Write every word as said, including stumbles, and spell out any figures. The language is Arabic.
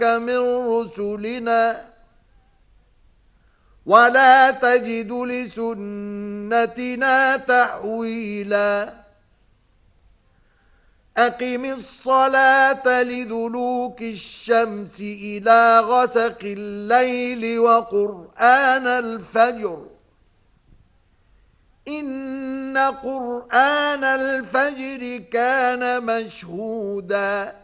من رسلنا ولا تجد لسنتنا تحويلا أقم الصلاة لدلوك الشمس إلى غسق الليل وقرآن الفجر إن قرآن الفجر كان مشهودا